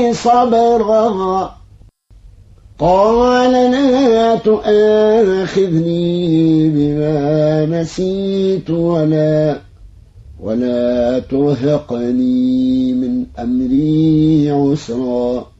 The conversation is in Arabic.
صبرا. قال لا تؤاخذني بما نسيت ولا ترهقني من أمري عسرا.